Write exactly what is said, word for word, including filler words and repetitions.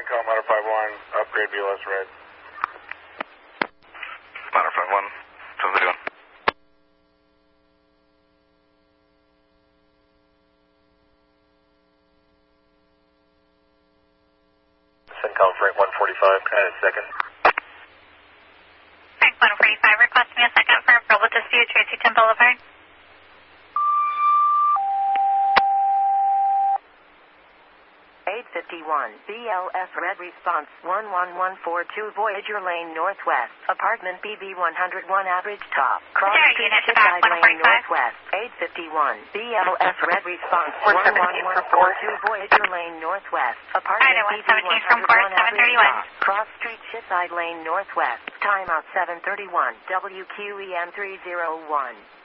Call Model five one, upgrade B L S red. Model five one, how's it going? Syncom Frank one forty-five, add a second. Frank one forty-five, request me a second for a verbal dispute, Tracy ten Boulevard. eight fifty-one, B L S red response one one one four two Voyager Lane Northwest, apartment B B one oh one average top, cross street Shipside Lane Northwest, eight fifty-one, B L S red response one one one four two Voyager Lane Northwest, apartment B B one oh one average top, cross street Shipside Lane Northwest, timeout seven thirty-one, W Q E M three oh one.